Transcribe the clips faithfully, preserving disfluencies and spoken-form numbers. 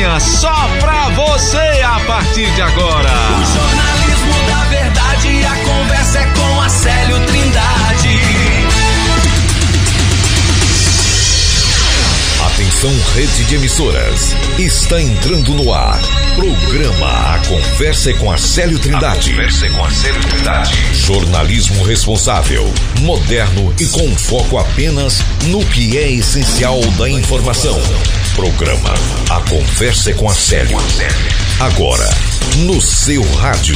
manhã, só pra você a partir de agora. O jornalismo da verdade, a conversa é com a Célio Trindade. Atenção, rede de emissoras, está entrando no ar. Programa A Conversa é com a Célio Trindade. A Conversa é com a Célio Trindade. Jornalismo responsável, moderno e com foco apenas no que é essencial da informação. Programa A Conversa é com a Célio. Agora, no seu rádio.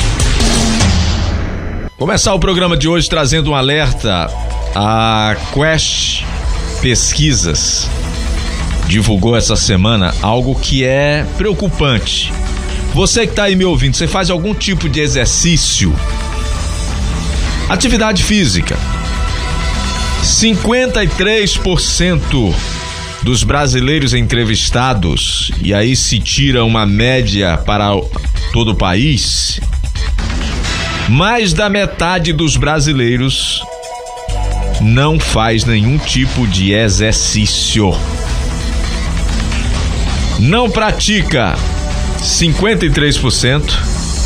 Começar o programa de hoje trazendo um alerta. A Quest Pesquisas divulgou essa semana algo que é preocupante. Você que está aí me ouvindo, você faz algum tipo de exercício? Atividade física. cinquenta e três por cento dos brasileiros entrevistados, e aí se tira uma média para todo o país, mais da metade dos brasileiros não faz nenhum tipo de exercício. Não pratica, cinquenta e três por cento.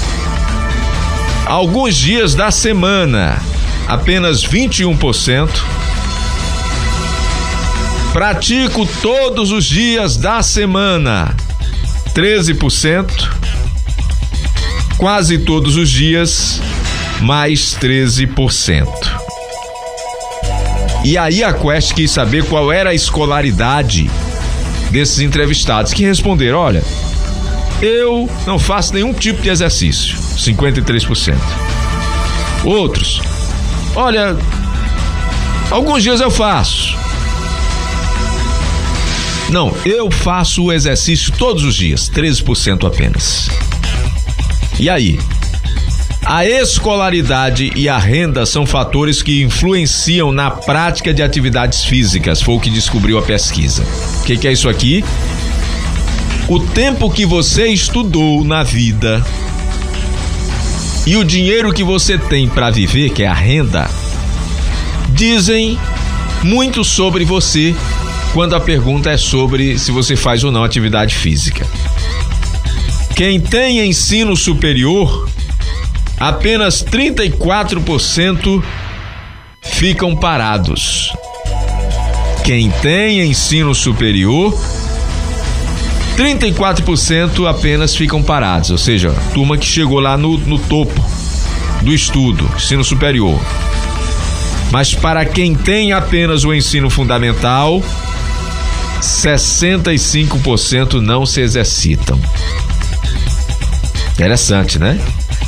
Alguns dias da semana, apenas vinte e um por cento. Pratico todos os dias da semana, treze por cento. Quase todos os dias, mais treze por cento. E aí a Quest quis saber qual era a escolaridade desses entrevistados, que responderam: olha, eu não faço nenhum tipo de exercício, cinquenta e três por cento. Outros: olha, alguns dias eu faço. Não, eu faço o exercício todos os dias, treze por cento apenas. E aí? A escolaridade e a renda são fatores que influenciam na prática de atividades físicas, foi o que descobriu a pesquisa. O que, que é isso aqui? O tempo que você estudou na vida e o dinheiro que você tem para viver, que é a renda, dizem muito sobre você quando a pergunta é sobre se você faz ou não atividade física. Quem tem ensino superior, apenas trinta e quatro por cento ficam parados. Quem tem ensino superior, trinta e quatro por cento apenas ficam parados, ou seja, turma que chegou lá no, no topo do estudo, ensino superior. Mas para quem tem apenas o ensino fundamental, sessenta e cinco por cento não se exercitam. Interessante, né?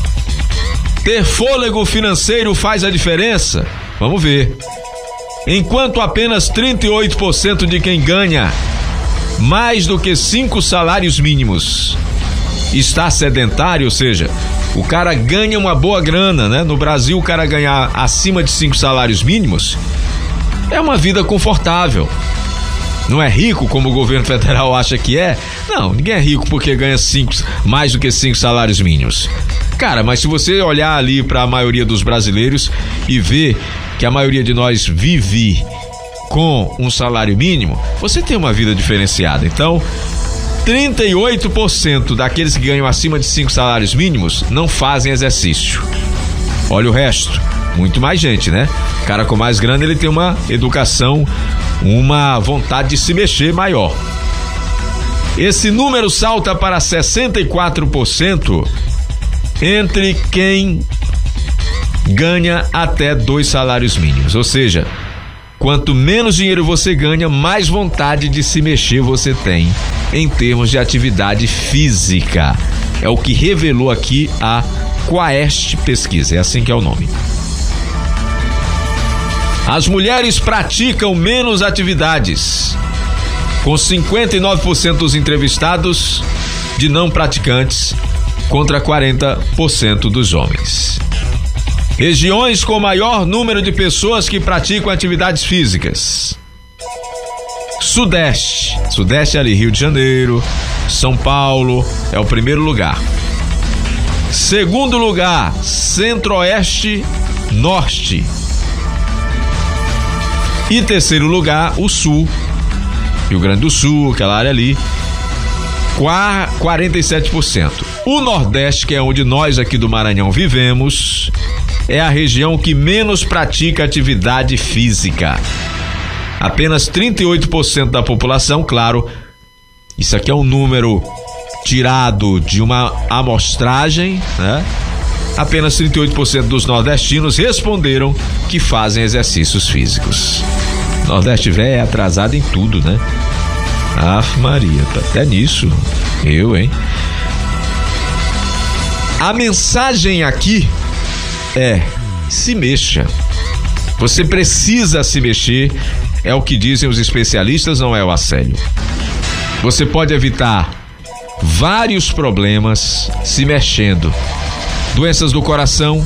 Ter fôlego financeiro faz a diferença? Vamos ver. Enquanto apenas trinta e oito por cento de quem ganha mais do que cinco salários mínimos está sedentário, ou seja, o cara ganha uma boa grana, né? No Brasil, o cara ganhar acima de cinco salários mínimos é uma vida confortável. Não é rico como o governo federal acha que é? Não, ninguém é rico porque ganha cinco, mais do que cinco salários mínimos. Cara, mas se você olhar ali para a maioria dos brasileiros e ver que a maioria de nós vive com um salário mínimo, você tem uma vida diferenciada. Então, trinta e oito por cento daqueles que ganham acima de cinco salários mínimos não fazem exercício. Olha o resto, muito mais gente, né? O cara com mais grana, ele tem uma educação, uma vontade de se mexer maior. Esse número salta para sessenta e quatro por cento entre quem ganha até dois salários mínimos. Ou seja, quanto menos dinheiro você ganha, mais vontade de se mexer você tem em termos de atividade física. É o que revelou aqui a Quest Pesquisa, é assim que é o nome. As mulheres praticam menos atividades, com cinquenta e nove por cento dos entrevistados de não praticantes contra quarenta por cento dos homens. Regiões com maior número de pessoas que praticam atividades físicas: Sudeste, Sudeste é ali, Rio de Janeiro, São Paulo, é o primeiro lugar. Segundo lugar, Centro-Oeste, Norte. E terceiro lugar, o Sul, Rio Grande do Sul, aquela área ali. quarenta e sete por cento. O Nordeste, que é onde nós aqui do Maranhão vivemos, é a região que menos pratica atividade física. Apenas trinta e oito por cento da população, claro, isso aqui é um número tirado de uma amostragem, né? Apenas trinta e oito por cento dos nordestinos responderam que fazem exercícios físicos. Nordeste velho é atrasado em tudo, né? Aff, Maria, até nisso, eu, hein? A mensagem aqui é: se mexa. Você precisa se mexer, é o que dizem os especialistas, não é o Acélio. Você pode evitar vários problemas se mexendo. Doenças do coração,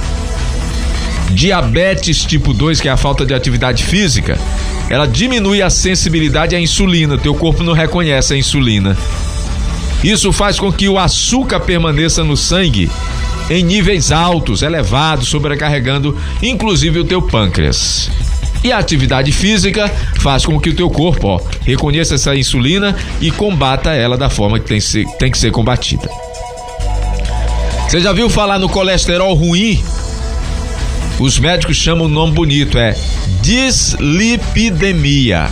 diabetes tipo dois, que é a falta de atividade física, ela diminui a sensibilidade à insulina, teu corpo não reconhece a insulina. Isso faz com que o açúcar permaneça no sangue em níveis altos, elevados, sobrecarregando inclusive o teu pâncreas. E a atividade física faz com que o teu corpo, ó, reconheça essa insulina e combata ela da forma que tem, ser, tem que ser combatida. Você já viu falar no colesterol ruim? Os médicos chamam um nome bonito, é dislipidemia.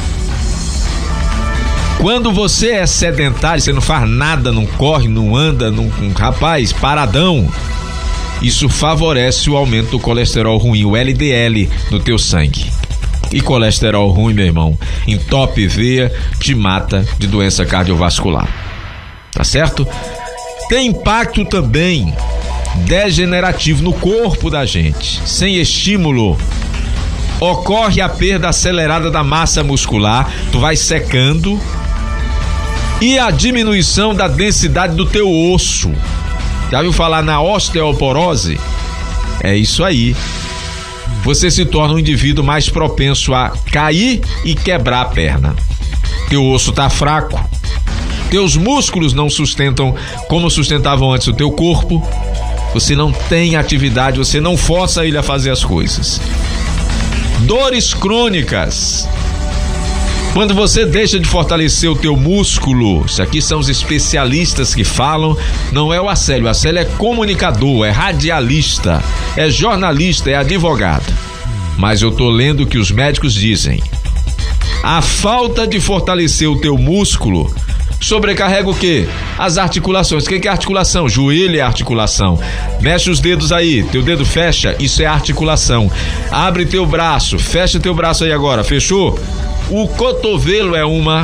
Quando você é sedentário, você não faz nada, não corre, não anda, não, um rapaz, paradão, isso favorece o aumento do colesterol ruim, o L D L, no teu sangue. E colesterol ruim, meu irmão, entope veia, te mata de doença cardiovascular. Tá certo? Tem impacto também degenerativo no corpo da gente. Sem estímulo, ocorre a perda acelerada da massa muscular, tu vai secando, e a diminuição da densidade do teu osso. Já viu falar na osteoporose? É isso aí. Você se torna um indivíduo mais propenso a cair e quebrar a perna. Teu osso tá fraco. Teus músculos não sustentam como sustentavam antes o teu corpo. Você não tem atividade, você não força ele a fazer as coisas. Dores crônicas. Quando você deixa de fortalecer o teu músculo, isso aqui são os especialistas que falam, não é o Acélio. O Acélio é comunicador, é radialista, é jornalista, é advogado. Mas eu tô lendo o que os médicos dizem. A falta de fortalecer o teu músculo sobrecarrega o quê? As articulações. O que é articulação? Joelho é articulação. Mexe os dedos aí, teu dedo fecha, isso é articulação. Abre teu braço, fecha teu braço aí agora, fechou? O cotovelo é uma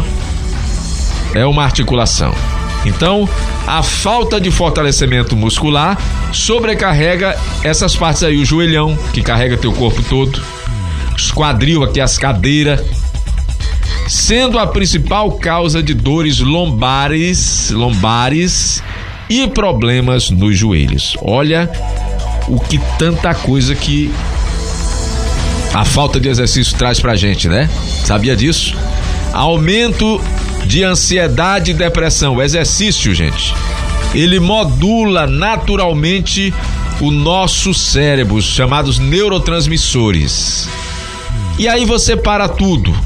é uma articulação. Então, a falta de fortalecimento muscular sobrecarrega essas partes aí, o joelhão, que carrega teu corpo todo, os quadril, aqui as cadeiras, sendo a principal causa de dores lombares, lombares e problemas nos joelhos. Olha o que tanta coisa que a falta de exercício traz pra gente, né? Sabia disso? Aumento de ansiedade e depressão. O exercício, gente, ele modula naturalmente o nosso cérebro, os chamados neurotransmissores. E aí você para tudo.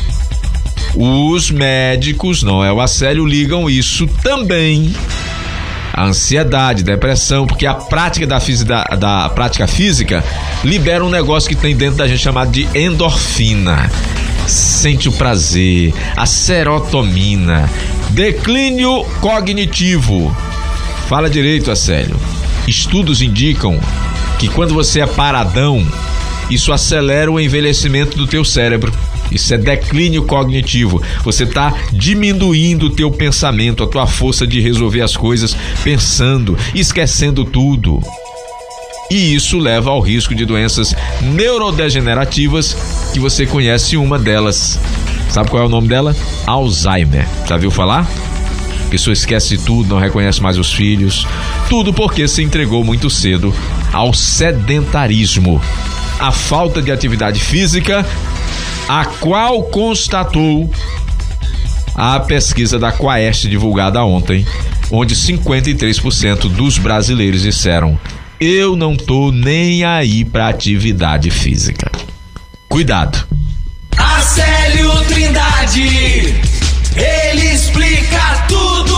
Os médicos, não é o Acélio, ligam isso também, a ansiedade, depressão, porque a prática da, da, da prática física libera um negócio que tem dentro da gente chamado de endorfina. Sente o prazer, a serotonina, declínio cognitivo. Fala direito, Acélio. Estudos indicam que quando você é paradão, isso acelera o envelhecimento do teu cérebro. Isso é declínio cognitivo. Você está diminuindo o teu pensamento, a tua força de resolver as coisas pensando, esquecendo tudo. E isso leva ao risco de doenças neurodegenerativas, que você conhece uma delas. Sabe qual é o nome dela? Alzheimer. Já viu falar? A pessoa esquece tudo, não reconhece mais os filhos. Tudo porque se entregou muito cedo ao sedentarismo. A falta de atividade física, a qual constatou a pesquisa da Quaest divulgada ontem, onde cinquenta e três por cento dos brasileiros disseram: eu não tô nem aí pra atividade física. Cuidado. Acélio Trindade, ele explica tudo.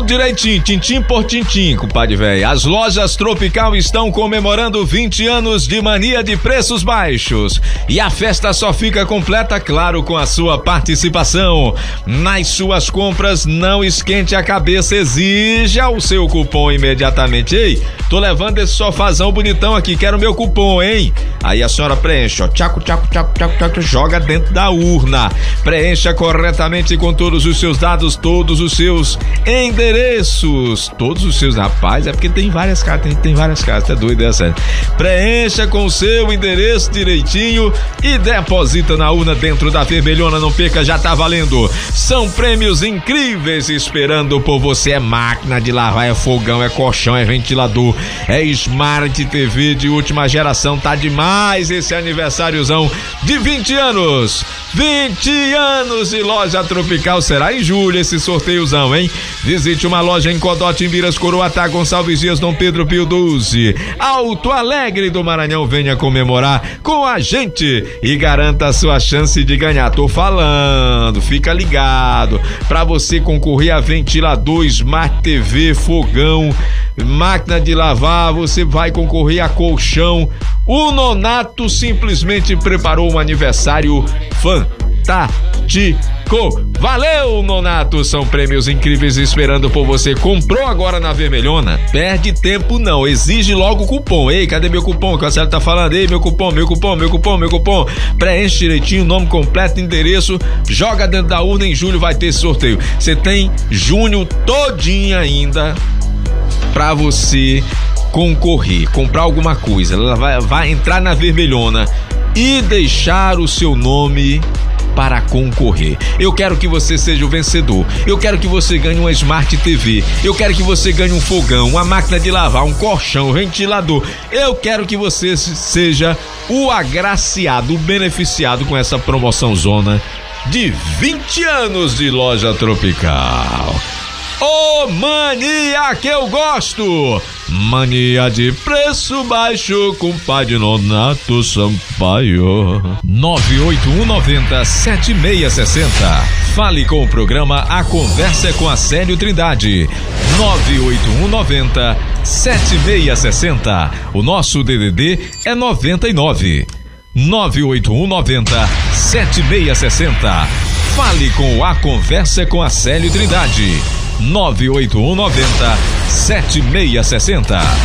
direitinho, tintim por tintim, compadre velho. As lojas Tropical estão comemorando vinte anos de mania de preços baixos. E a festa só fica completa, claro, com a sua participação. Nas suas compras, não esquente a cabeça, exija o seu cupom imediatamente. Ei, tô levando esse sofazão bonitão aqui, quero meu cupom, hein? Aí a senhora preenche, ó, tchaco, tchaco, tchaco, tchaco, tchaco, joga dentro da urna. Preencha corretamente com todos os seus dados, todos os seus endereços. Todos os seus, rapaz, é porque tem várias casas, tem, tem várias casas, tá doido essa? Preencha com o seu endereço direitinho e deposita na urna dentro da vermelhona, não perca, já tá valendo. São prêmios incríveis esperando por você. É máquina de lavar, é fogão, é colchão, é ventilador, é Smart T V de última geração. Tá demais esse aniversáriozão de vinte anos. vinte anos de Loja Tropical. Será em julho esse sorteiozão, hein? Visite uma loja em Codó, Timbiras, Coroatá, Gonçalves Dias, Dom Pedro Pio doze. Alto Alegre do Maranhão, venha comemorar com a gente e garanta a sua chance de ganhar. Tô falando, fica ligado. Pra você concorrer a ventilador, Smart T V, fogão, máquina de lavar, você vai concorrer a colchão. O Nonato simplesmente preparou um aniversário fantástico. Valeu, Nonato! São prêmios incríveis esperando por você. Comprou agora na Vermelhona? Perde tempo não, exige logo o cupom. Ei, cadê meu cupom? Que a senhora tá falando? Ei, meu cupom, meu cupom, meu cupom, meu cupom. Preenche direitinho, nome completo, endereço, joga dentro da urna. Em julho vai ter esse sorteio. Você tem junho todinho ainda pra você concorrer, comprar alguma coisa. Ela vai, vai entrar na Vermelhona e deixar o seu nome para concorrer. Eu quero que você seja o vencedor. Eu quero que você ganhe uma Smart T V. Eu quero que você ganhe um fogão, uma máquina de lavar, um colchão, um ventilador. Eu quero que você seja o agraciado, o beneficiado com essa promoção zona de vinte anos de Loja Tropical. Ô, oh, mania que eu gosto! Mania de preço baixo, compadre Nonato Sampaio. nove oito um nove zero sete seis seis zero. Fale com o programa A Conversa é com a Célio Trindade. nove oito um nove zero sete seis seis zero. O nosso D D D é noventa e nove. nove oito um nove zero sete seis seis zero. Fale com o A Conversa é com a Célio Trindade. nove oito um nove zero sete seis seis zero.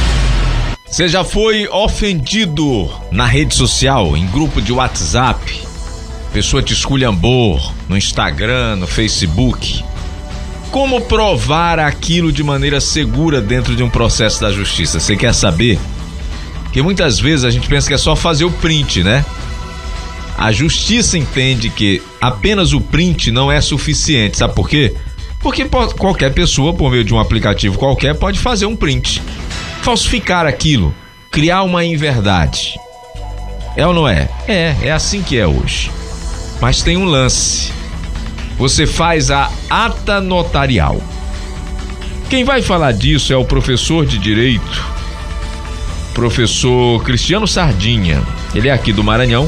Você já foi ofendido na rede social, em grupo de WhatsApp? Pessoa te esculhambou no Instagram, no Facebook? Como provar aquilo de maneira segura dentro de um processo da justiça? Você quer saber? Porque muitas vezes a gente pensa que é só fazer o print, né? A justiça entende que apenas o print não é suficiente, sabe por quê? Porque qualquer pessoa, por meio de um aplicativo qualquer, pode fazer um print, falsificar aquilo, criar uma inverdade. É ou não é? É, é assim que é hoje. Mas tem um lance. Você faz a ata notarial. Quem vai falar disso é o professor de Direito, professor Cristiano Sardinha. Ele é aqui do Maranhão.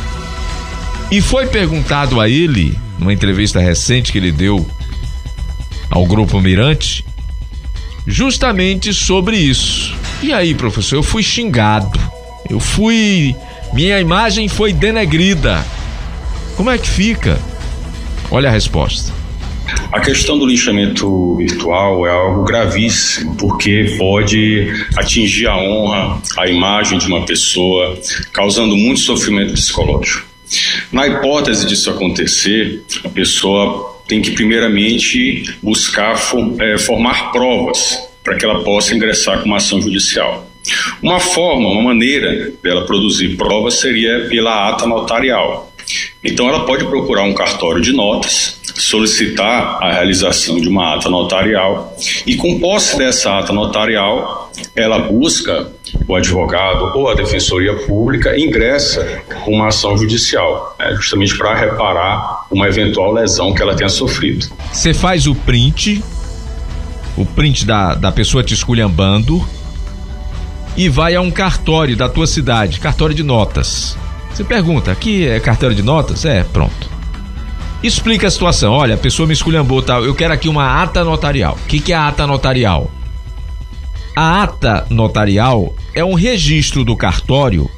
E foi perguntado a ele, numa entrevista recente que ele deu ao Grupo Mirante, justamente sobre isso. E aí, professor, eu fui xingado, eu fui, minha imagem foi denegrida. Como é que fica? Olha a resposta. A questão do linchamento virtual é algo gravíssimo, porque pode atingir a honra, a imagem de uma pessoa, causando muito sofrimento psicológico. Na hipótese disso acontecer, a pessoa tem que primeiramente buscar é, formar provas para que ela possa ingressar com uma ação judicial. Uma forma, uma maneira dela produzir provas seria pela ata notarial. Então ela pode procurar um cartório de notas, solicitar a realização de uma ata notarial e, com posse dessa ata notarial, ela busca o advogado ou a defensoria pública e ingressa com uma ação judicial, né, justamente para reparar uma eventual lesão que ela tenha sofrido. Você faz o print, o print da, da pessoa te esculhambando, e vai a um cartório da tua cidade, cartório de notas. Você pergunta, aqui é cartório de notas? É, pronto. explica a situação. Olha, a pessoa me esculhambou, tá? Eu quero aqui uma ata notarial. O que, que é a ata notarial? A ata notarial é um registro do cartório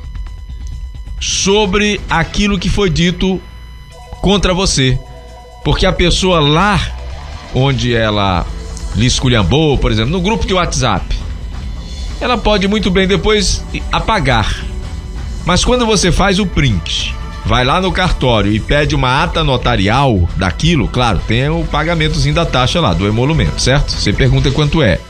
sobre aquilo que foi dito contra você. Porque a pessoa lá onde ela lhe esculhambou, por exemplo, no grupo de WhatsApp, ela pode muito bem depois apagar. Mas quando você faz o print, vai lá no cartório e pede uma ata notarial daquilo, claro, tem o pagamentozinho da taxa lá, do emolumento, certo? Você pergunta quanto é.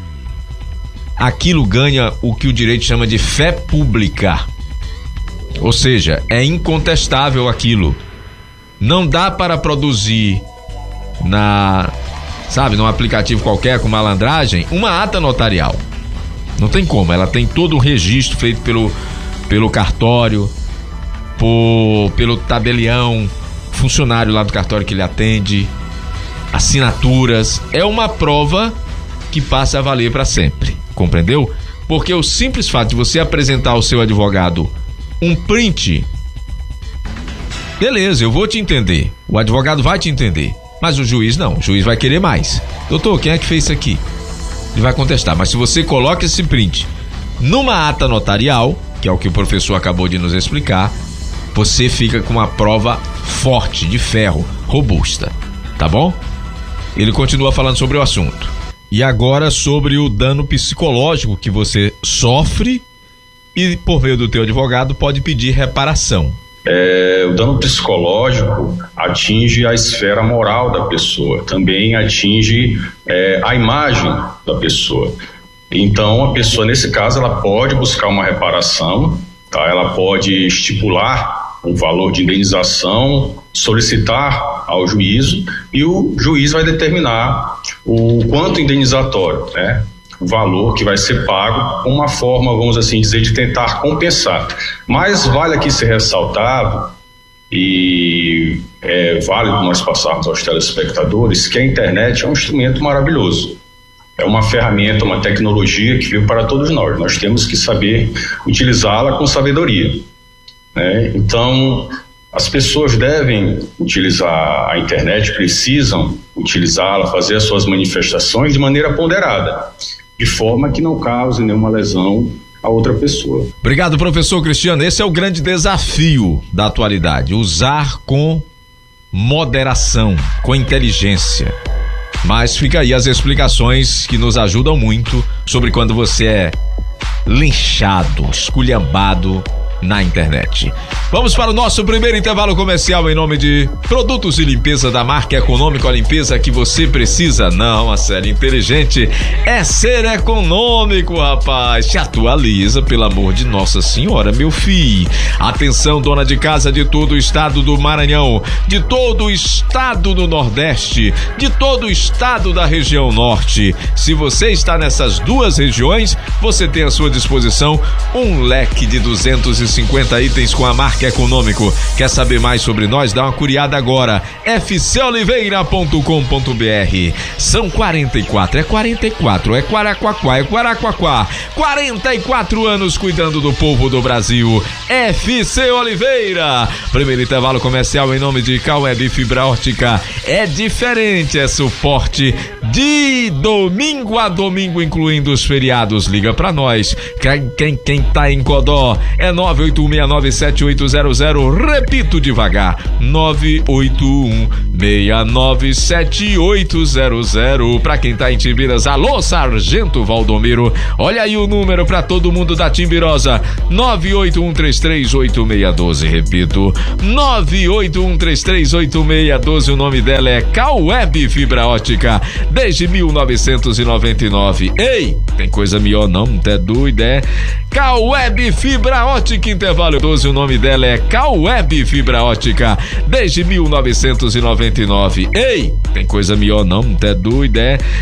Aquilo ganha o que o direito chama de fé pública. Ou seja, é incontestável aquilo. Não dá para produzir na, sabe, num aplicativo qualquer com malandragem, uma ata notarial. Não tem como, ela tem todo um registro feito pelo, pelo cartório, por, pelo tabelião, funcionário lá do cartório que lhe atende, assinaturas. É uma prova que passa a valer para sempre, compreendeu? Porque o simples fato de você apresentar ao seu advogado um print, beleza, eu vou te entender, o advogado vai te entender, mas o juiz não, o juiz vai querer mais. Doutor, quem é que fez isso aqui? Ele vai contestar, mas se você coloca esse print numa ata notarial, que é o que o professor acabou de nos explicar, você fica com uma prova forte, de ferro, robusta, tá bom? Ele continua falando sobre o assunto. E agora sobre o dano psicológico que você sofre e, por meio do teu advogado, pode pedir reparação. É, o dano psicológico atinge a esfera moral da pessoa, também atinge é, a imagem da pessoa. Então, a pessoa, nesse caso, ela pode buscar uma reparação, tá? Ela pode estipular um valor de indenização, solicitar ao juízo e o juiz vai determinar o quanto indenizatório, né? O valor que vai ser pago, uma forma, vamos assim dizer, de tentar compensar. Mas vale aqui ser ressaltado, e é válido nós passarmos aos telespectadores, que a internet é um instrumento maravilhoso. É uma ferramenta, uma tecnologia que veio para todos nós. Nós temos que saber utilizá-la com sabedoria, né? Então, as pessoas devem utilizar a internet, precisam utilizá-la, fazer as suas manifestações de maneira ponderada, de forma que não cause nenhuma lesão a outra pessoa. Obrigado, professor Cristiano. Esse é o grande desafio da atualidade, usar com moderação, com inteligência. Mas fica aí as explicações que nos ajudam muito sobre quando você é linchado, esculhambado na internet. Vamos para o nosso primeiro intervalo comercial em nome de Produtos de Limpeza da marca Econômico, a limpeza que você precisa. Não, a série inteligente é ser econômico, rapaz. Se atualiza, pelo amor de Nossa Senhora, meu filho. Atenção, dona de casa de todo o estado do Maranhão, de todo o estado do Nordeste, de todo o estado da região Norte. Se você está nessas duas regiões, você tem à sua disposição um leque de duzentos e cinquenta itens com a marca Econômico. Quer saber mais sobre nós? Dá uma curiada agora. f c oliveira ponto com ponto b r. São quarenta e quatro, é quarenta e quatro, é Quaraquaquá, é Quaraquaquá. quarenta e quatro anos cuidando do povo do Brasil. F C Oliveira. Primeiro intervalo comercial em nome de Caueb Fibra Ótica. É diferente, é suporte de domingo a domingo, incluindo os feriados. Liga pra nós. Quem, quem, quem tá em Codó é nove oito um seis nove sete oito zero zero. Repito devagar, nove oito um seis nove sete oito zero zero. Pra quem tá em Timbiras, alô Sargento Valdomiro, olha aí o número pra todo mundo da Timbirosa, nove oito um três três oito seis um dois. Repito, nove oito um três três oito seis um dois. O nome dela é Caueb Fibra Ótica, desde mil novecentos e noventa e nove. Ei, tem coisa melhor não, não é doido, é? Caueb Fibra Ótica, intervalo doze. O nome dela é Caueb Fibra Ótica, desde mil novecentos e noventa e nove. Ei, tem coisa melhor não, não é doido, é?